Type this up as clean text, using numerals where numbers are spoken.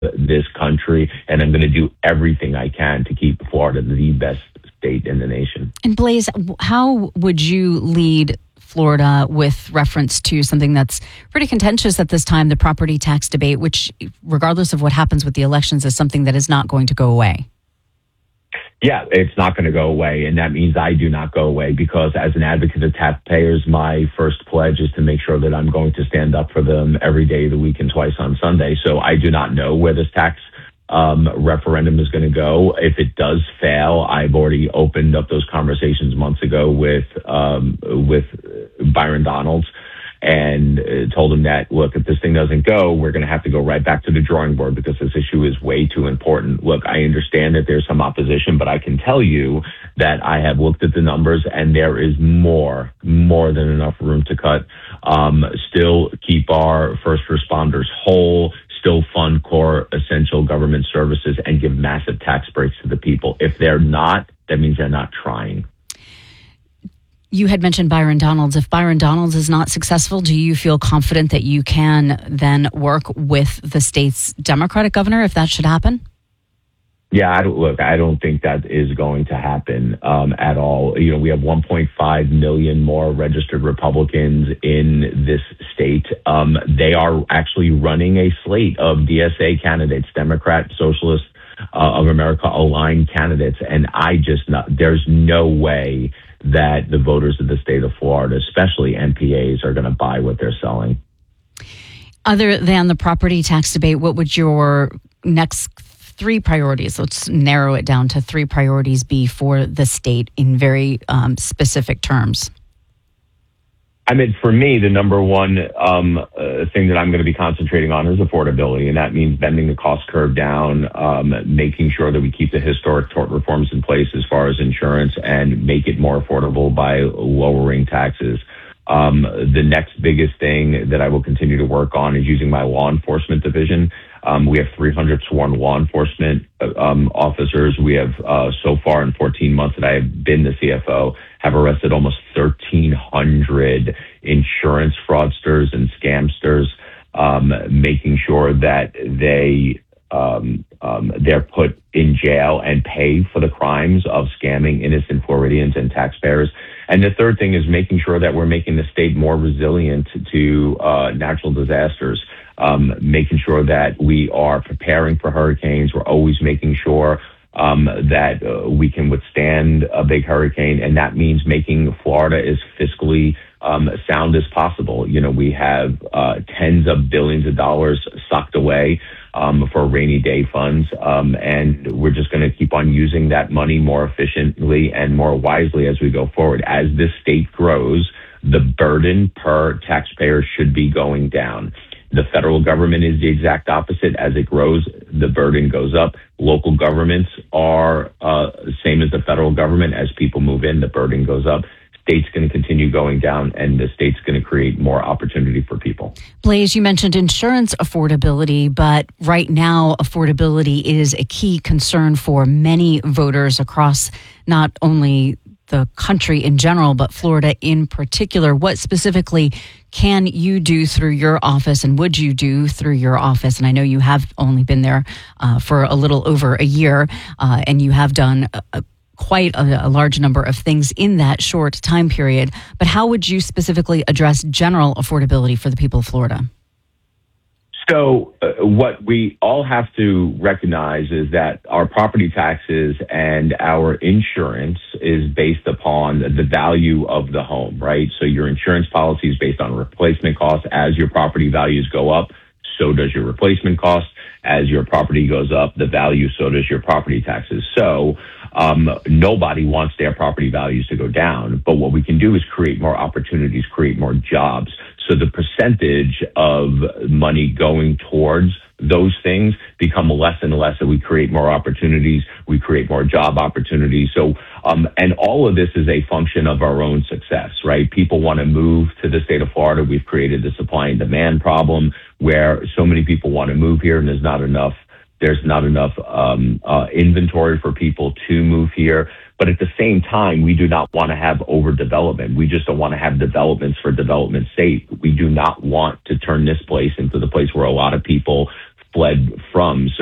this country, and I'm going to do everything I can to keep Florida the best state in the nation. And Blaise, how would you lead Florida with reference to something that's pretty contentious at this time, the property tax debate, which, regardless of what happens with the elections, is something that is not going to go away? Yeah, it's not going to go away, and that means I do not go away, because as an advocate of taxpayers, my first pledge is to make sure that I'm going to stand up for them every day of the week and twice on Sunday. So I do not know where this tax referendum is going to go. If it does fail, I've already opened up those conversations months ago with Byron Donalds, and told him that, look, if this thing doesn't go, we're going to have to go right back to the drawing board, because this issue is way too important. Look, I understand that there's some opposition, but I can tell you that I have looked at the numbers, and there is more than enough room to cut. Still keep our first responders whole, still fund core essential government services, and give massive tax breaks to the people. If they're not, that means they're not trying. You had mentioned Byron Donalds. If Byron Donalds is not successful, do you feel confident that you can then work with the state's Democratic governor if that should happen? Yeah, I don't think that is going to happen at all. You know, we have 1.5 million more registered Republicans in this state. They are actually running a slate of DSA candidates, Democrat, Socialist of America aligned candidates, and there's no way that the voters of the state of Florida, especially MPAs, are going to buy what they're selling. Other than the property tax debate, what would your next three priorities, let's narrow it down to three priorities, be for the state in very specific terms? I mean, for me, the number one thing that I'm going to be concentrating on is affordability, and that means bending the cost curve down, making sure that we keep the historic tort reforms in place as far as insurance, and make it more affordable by lowering taxes. The next biggest thing that I will continue to work on is using my law enforcement division. We have 300 sworn law enforcement officers. We have, so far in 14 months that I have been the CFO, have arrested almost 1,300 insurance fraudsters and scamsters, making sure that they're put in jail and pay for the crimes of scamming innocent Floridians and taxpayers. And the third thing is making sure that we're making the state more resilient to natural disasters. Making sure that we are preparing for hurricanes. We're always making sure that we can withstand a big hurricane, and that means making Florida as fiscally sound as possible. You know, we have tens of billions of dollars socked away for rainy day funds, and we're just going to keep on using that money more efficiently and more wisely as we go forward. As this state grows, the burden per taxpayer should be going down. The federal government is the exact opposite. As it grows, the burden goes up. Local governments are same as the federal government. As people move in, the burden goes up. State's going to continue going down, and the state's going to create more opportunity for people. Blaise, you mentioned insurance affordability, but right now affordability is a key concern for many voters across not only the country in general, but Florida in particular. What specifically can you do through your office, and would you do through your office? And I know you have only been there for a little over a year, and you have done quite a large number of things in that short time period. But how would you specifically address general affordability for the people of Florida? So what we all have to recognize is that our property taxes and our insurance is based upon the value of the home, right? So your insurance policy is based on replacement costs. As your property values go up, so does your replacement cost. As your property goes up, the value, so does your property taxes. So nobody wants their property values to go down, but what we can do is create more opportunities, create more jobs. So the percentage of money going towards those things become less and less, and we create more opportunities, we create more job opportunities. So, and all of this is a function of our own success, right? People want to move to the state of Florida. We've created the supply and demand problem where so many people want to move here, and there's not enough inventory for people to move here. But at the same time, we do not want to have overdevelopment. We just don't want to have developments for development's sake. We do not want to turn this place into the place where a lot of people fled from. So